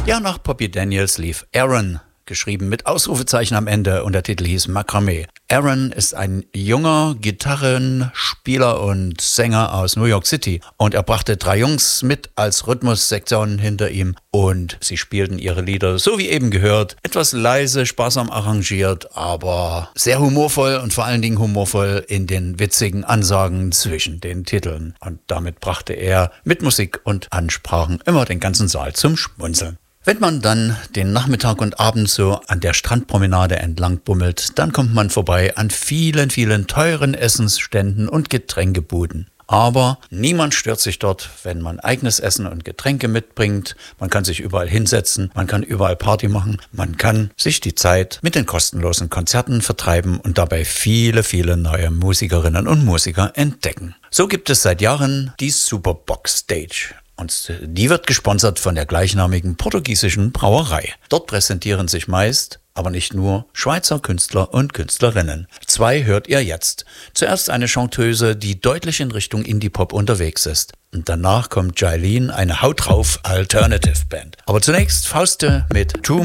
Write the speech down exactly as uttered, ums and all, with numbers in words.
Ja, nach Poppy Daniels lief Aaron, geschrieben mit Ausrufezeichen am Ende, und der Titel hieß Makramee. Aaron ist ein junger Gitarrenspieler und Sänger aus New York City und er brachte drei Jungs mit als Rhythmussektion hinter ihm und sie spielten ihre Lieder, so wie eben gehört, etwas leise, sparsam arrangiert, aber sehr humorvoll und vor allen Dingen humorvoll in den witzigen Ansagen zwischen den Titeln. Und damit brachte er mit Musik und Ansprachen immer den ganzen Saal zum Schmunzeln. Wenn man dann den Nachmittag und Abend so an der Strandpromenade entlang bummelt, dann kommt man vorbei an vielen, vielen teuren Essensständen und Getränkebuden. Aber niemand stört sich dort, wenn man eigenes Essen und Getränke mitbringt. Man kann sich überall hinsetzen, man kann überall Party machen, man kann sich die Zeit mit den kostenlosen Konzerten vertreiben und dabei viele, viele neue Musikerinnen und Musiker entdecken. So gibt es seit Jahren die Superbox Stage. Und die wird gesponsert von der gleichnamigen portugiesischen Brauerei. Dort präsentieren sich meist, aber nicht nur, Schweizer Künstler und Künstlerinnen. Zwei hört ihr jetzt. Zuerst eine Chanteuse, die deutlich in Richtung Indie-Pop unterwegs ist. Und danach kommt Jailin, eine Haut drauf Alternative Band. Aber zunächst Fauste mit Too